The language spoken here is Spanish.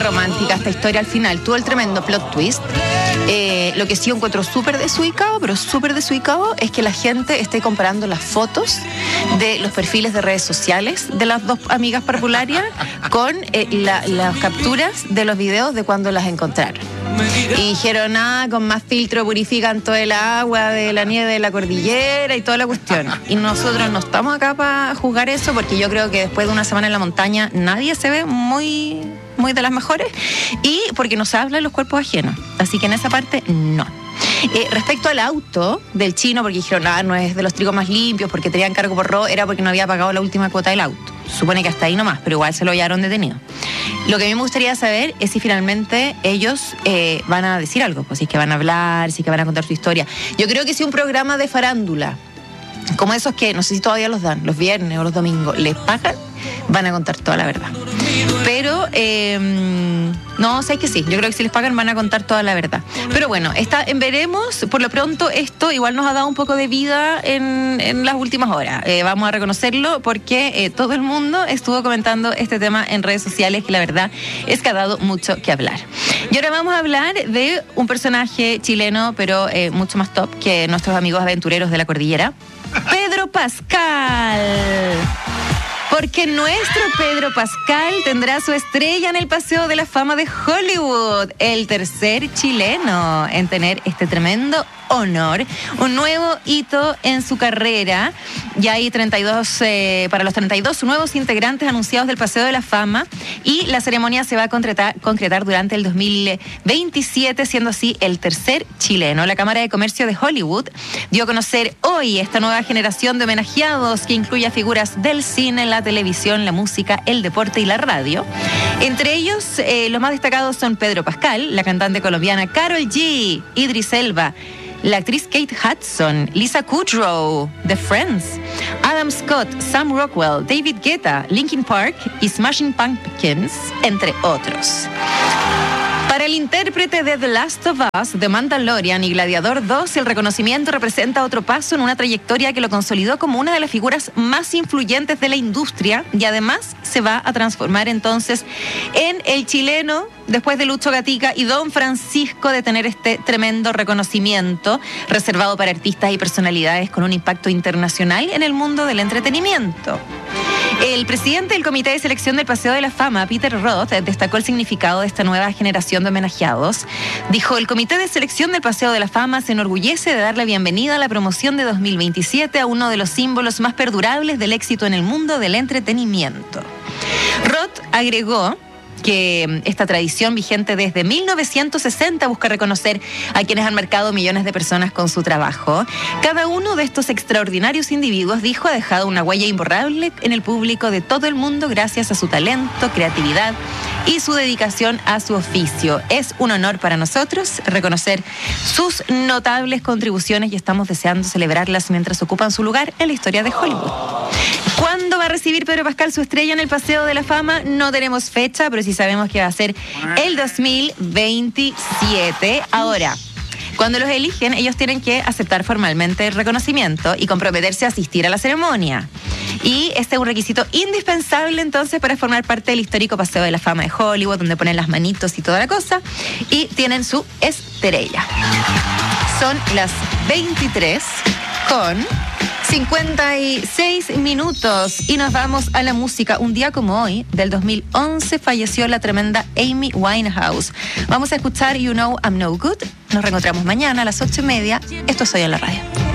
romántica esta historia al final. Tuvo el tremendo plot twist. Lo que sí encuentro súper desubicado, pero súper desubicado, es que la gente esté comparando las fotos de los perfiles de redes sociales de las dos amigas parvularias con las capturas de los videos de cuando las encontraron. Y dijeron, con más filtro purifican todo el agua de la nieve de la cordillera y toda la cuestión. Y nosotros no estamos acá para juzgar eso, porque yo creo que después de una semana en la montaña nadie se ve muy de las mejores, y porque no se habla de los cuerpos ajenos. Así que en esa parte, no. Respecto al auto del chino, porque dijeron, no es de los trigos más limpios, porque tenían cargo por robo, era porque no había pagado la última cuota del auto. Supone que hasta ahí nomás, pero igual se lo hallaron detenido. Lo que a mí me gustaría saber es si finalmente ellos van a decir algo, pues si es que van a hablar, si es que van a contar su historia. Yo creo que si un programa de farándula, como esos que no sé si todavía los dan, los viernes o los domingos, les pagan, van a contar toda la verdad. Pero, no, sé que sí, yo creo que si les pagan van a contar toda la verdad. Pero bueno, veremos, por lo pronto esto igual nos ha dado un poco de vida en las últimas horas. Vamos a reconocerlo porque todo el mundo estuvo comentando este tema en redes sociales, que la verdad es que ha dado mucho que hablar. Y ahora vamos a hablar de un personaje chileno, pero mucho más top que nuestros amigos aventureros de la cordillera, Pedro Pascal. Porque nuestro Pedro Pascal tendrá su estrella en el Paseo de la Fama de Hollywood, el tercer chileno en tener este tremendo honor, un nuevo hito en su carrera. Ya hay 32 para los 32 nuevos integrantes anunciados del Paseo de la Fama, y la ceremonia se va a concretar durante el 2027, siendo así el tercer chileno. La Cámara de Comercio de Hollywood dio a conocer hoy esta nueva generación de homenajeados, que incluye a figuras del cine, la televisión, la música, el deporte y la radio. Entre ellos, los más destacados son Pedro Pascal, la cantante colombiana Karol G, Idris Elba, la actriz Kate Hudson, Lisa Kudrow, The Friends, Adam Scott, Sam Rockwell, David Guetta, Linkin Park y Smashing Pumpkins, entre otros. Para el intérprete de The Last of Us, The Mandalorian y Gladiador 2, el reconocimiento representa otro paso en una trayectoria que lo consolidó como una de las figuras más influyentes de la industria, y además se va a transformar entonces en el chileno, después de Lucho Gatica y Don Francisco, de tener este tremendo reconocimiento reservado para artistas y personalidades con un impacto internacional en el mundo del entretenimiento. El presidente del Comité de Selección del Paseo de la Fama, Peter Roth, destacó el significado de esta nueva generación de homenajeados. Dijo, el Comité de Selección del Paseo de la Fama se enorgullece de dar la bienvenida a la promoción de 2027 a uno de los símbolos más perdurables del éxito en el mundo del entretenimiento. Roth agregó que esta tradición, vigente desde 1960, busca reconocer a quienes han marcado millones de personas con su trabajo. Cada uno de estos extraordinarios individuos, dijo, ha dejado una huella imborrable en el público de todo el mundo gracias a su talento, creatividad y su dedicación a su oficio. Es un honor para nosotros reconocer sus notables contribuciones, y estamos deseando celebrarlas mientras ocupan su lugar en la historia de Hollywood. ¿Cuándo va a recibir Pedro Pascal su estrella en el Paseo de la Fama? No tenemos fecha, pero sí sabemos que va a ser el 2027. Ahora, cuando los eligen, ellos tienen que aceptar formalmente el reconocimiento y comprometerse a asistir a la ceremonia. Y este es un requisito indispensable entonces para formar parte del histórico Paseo de la Fama de Hollywood, donde ponen las manitos y toda la cosa, y tienen su estrella. Son las 23:56 minutos y nos vamos a la música. Un día como hoy, del 2011, falleció la tremenda Amy Winehouse. Vamos a escuchar You Know I'm No Good. Nos reencontramos mañana a las 8:30. Esto es Hoy en la Radio.